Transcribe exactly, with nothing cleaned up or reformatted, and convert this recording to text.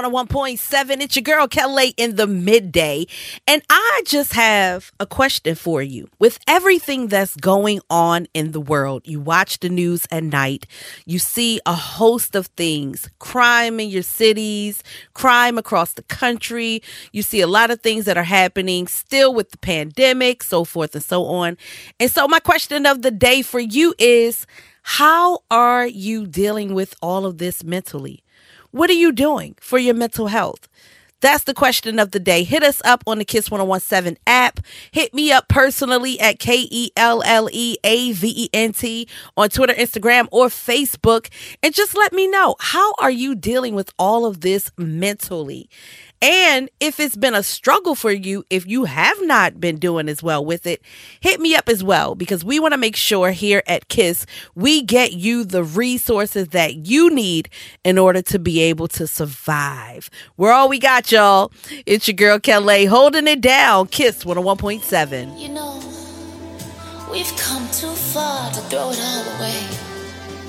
one oh one point seven. It's your girl Kelly in the midday. And I just have a question for you. With everything that's going on in the world, you watch the news at night, you see a host of things, crime in your cities, crime across the country. You see a lot of things that are happening still with the pandemic, so forth and so on. And so my question of the day for you is, how are you dealing with all of this mentally? What are you doing for your mental health? That's the question of the day. Hit us up on the Kiss one oh one seven app. Hit me up personally at K E L L E A V E N T on Twitter, Instagram, or Facebook. And just let me know, how are you dealing with all of this mentally? And if it's been a struggle for you, if you have not been doing as well with it, hit me up as well, because we want to make sure here at KISS, we get you the resources that you need in order to be able to survive. We're all we got, y'all. It's your girl, Kelly, holding it down. KISS one oh one point seven. You know, we've come too far to throw it all away.